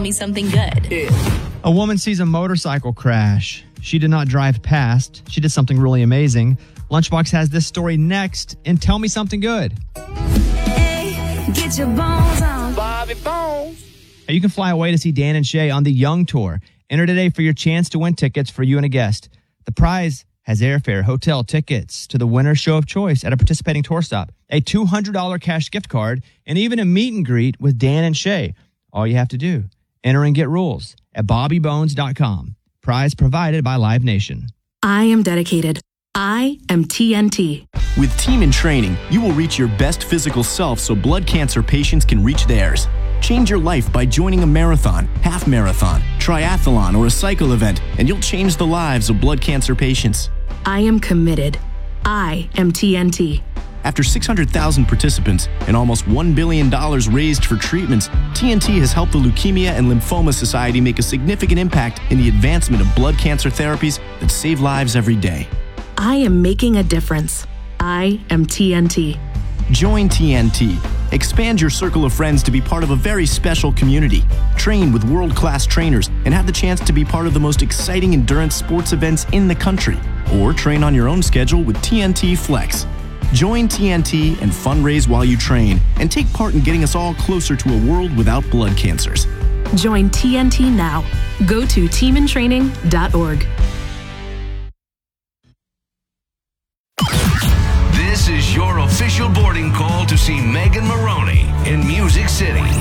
me something good. A woman sees a motorcycle crash. She did not drive past. She did something really amazing. Lunchbox has this story next in Tell Me Something Good. Hey, get your bones on. Bobby Bones. You can fly away to see Dan and Shay on the Young Tour. Enter today for your chance to win tickets for you and a guest. The prize has airfare, hotel tickets to the winner's show of choice at a participating tour stop, a $200 cash gift card, and even a meet and greet with Dan and Shay. All you have to do, enter and get rules at bobbybones.com. Prize provided by Live Nation. I am dedicated. I am TNT. With Team in Training, you will reach your best physical self so blood cancer patients can reach theirs. Change your life by joining a marathon, half marathon, triathlon, or a cycle event, and you'll change the lives of blood cancer patients. I am committed. I am TNT. After 600,000 participants and almost $1 billion raised for treatments, TNT has helped the Leukemia and Lymphoma Society make a significant impact in the advancement of blood cancer therapies that save lives every day. I am making a difference. I am TNT. Join TNT. Expand your circle of friends to be part of a very special community. Train with world-class trainers and have the chance to be part of the most exciting endurance sports events in the country. Or train on your own schedule with TNT Flex. Join TNT and fundraise while you train and take part in getting us all closer to a world without blood cancers. Join TNT now. Go to teamintraining.org. This is your official boarding call to see Megan Maroney in Music City.